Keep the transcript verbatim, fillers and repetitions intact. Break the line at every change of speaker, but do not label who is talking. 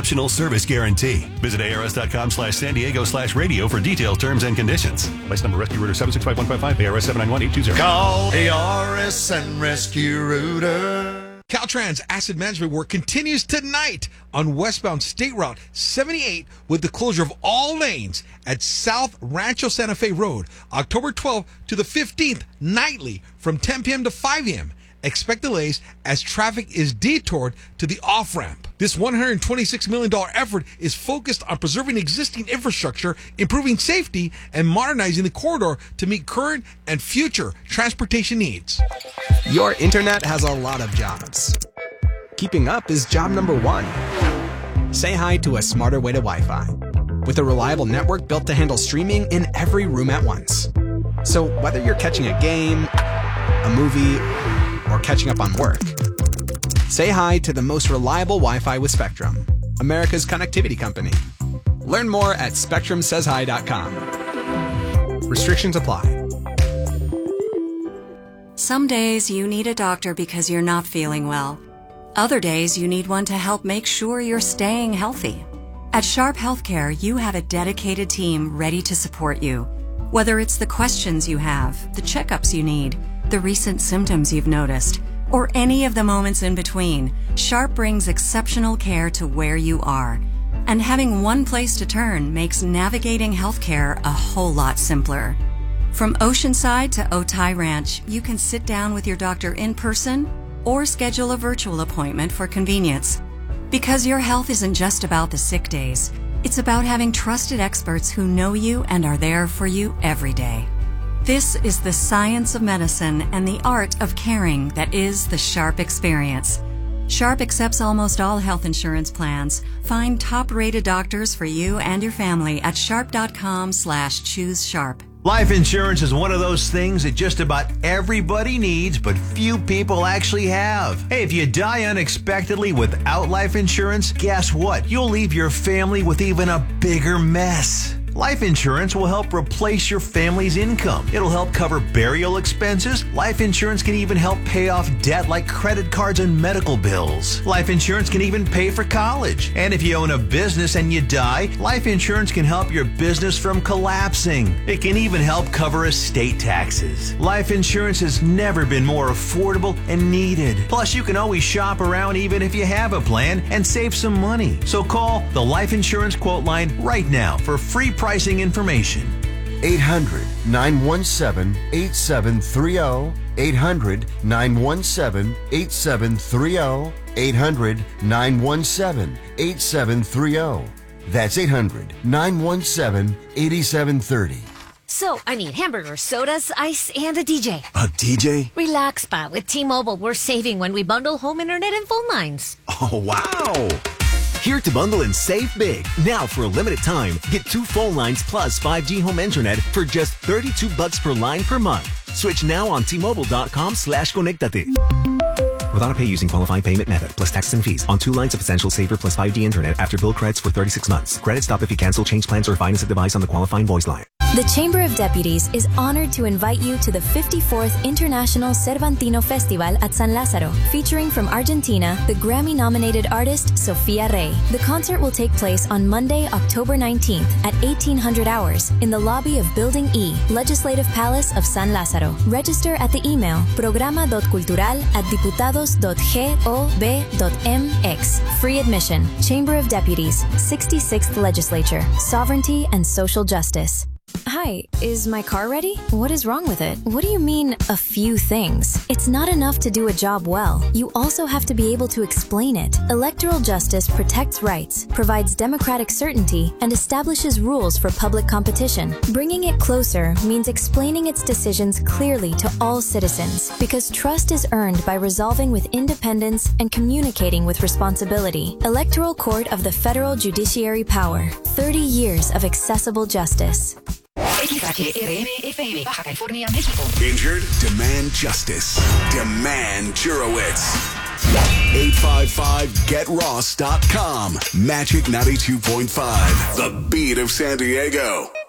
exceptional service guarantee. Visit ars.com slash San Diego slash radio for detailed terms and conditions. License number Rescue Rooter seven six five one five five, A R S seven nine one eight two zero.
Call A R S and Rescue Rooter.
Caltrans Asset Management work continues tonight on westbound State Route seventy-eight with the closure of all lanes at South Rancho Santa Fe Road, October twelfth to the fifteenth, nightly from ten p.m. to five a.m. Expect delays as traffic is detoured to the off-ramp. This one hundred twenty-six million dollars effort is focused on preserving existing infrastructure, improving safety, and modernizing the corridor to meet current and future transportation needs.
Your internet has a lot of jobs. Keeping up is job number one. Say hi to a smarter way to Wi-Fi. With a reliable network built to handle streaming in every room at once. So whether you're catching a game, a movie, or catching up on work, say hi to the most reliable Wi-Fi with Spectrum, America's connectivity company. Learn more at spectrum says hi dot com. Restrictions apply.
Some days you need a doctor because you're not feeling well. Other days you need one to help make sure you're staying healthy. At Sharp Healthcare, you have a dedicated team ready to support you. Whether it's the questions you have, the checkups you need, the recent symptoms you've noticed, or any of the moments in between, Sharp brings exceptional care to where you are. And having one place to turn makes navigating healthcare a whole lot simpler. From Oceanside to Otay Ranch, you can sit down with your doctor in person or schedule a virtual appointment for convenience. Because your health isn't just about the sick days, it's about having trusted experts who know you and are there for you every day. This is the science of medicine and the art of caring that is the Sharp experience. Sharp accepts almost all health insurance plans. Find top-rated doctors for you and your family at sharp.com slash choose sharp.
Life insurance is one of those things that just about everybody needs, but few people actually have. Hey, if you die unexpectedly without life insurance, guess what? You'll leave your family with even a bigger mess. Life insurance will help replace your family's income. It'll help cover burial expenses. Life insurance can even help pay off debt like credit cards and medical bills. Life insurance can even pay for college. And if you own a business and you die, life insurance can help your business from collapsing. It can even help cover estate taxes. Life insurance has never been more affordable and needed. Plus, you can always shop around even if you have a plan and save some money. So call the Life Insurance Quote Line right now for free pricing information.
eight hundred, nine one seven, eight seven three zero. eight hundred, nine one seven, eight seven three zero. eight hundred, nine one seven, eight seven three zero. That's eight hundred, nine one seven, eight seven three zero.
So, I need hamburgers, sodas, ice, and a D J.
A D J?
Relax, pa. With T-Mobile, we're saving when we bundle home internet and phone lines.
Oh, wow. Here to bundle and save big. Now for a limited time, get two phone lines plus five G home internet for just thirty-two bucks per line per month. Switch now on T-Mobile.com slash Conectate. With auto-pay using qualifying payment method, plus taxes and fees. On two lines of Essential Saver plus five G internet after bill credits for thirty-six months. Credit stop if you cancel, change plans, or finance a device on the qualifying voice line.
The Chamber of Deputies is honored to invite you to the fifty-fourth International Cervantino Festival at San Lázaro, featuring from Argentina, the Grammy-nominated artist Sofia Rey. The concert will take place on Monday, October nineteenth at eighteen hundred hours in the lobby of Building E, Legislative Palace of San Lázaro. Register at the email programa dot cultural at diputados dot gov dot m x. Free admission. Chamber of Deputies, sixty-sixth Legislature, Sovereignty and Social Justice. Hi, is my car ready? What is wrong with it? What do you mean, a few things? It's not enough to do a job well. You also have to be able to explain it. Electoral justice protects rights, provides democratic certainty, and establishes rules for public competition. Bringing it closer means explaining its decisions clearly to all citizens, because trust is earned by resolving with independence and communicating with responsibility. Electoral Court of the Federal Judiciary Power. thirty years of accessible justice.
Injured? Demand justice. Demand Jurowitz. eight five five get ross dot com. Magic ninety-two point five. The beat of San Diego.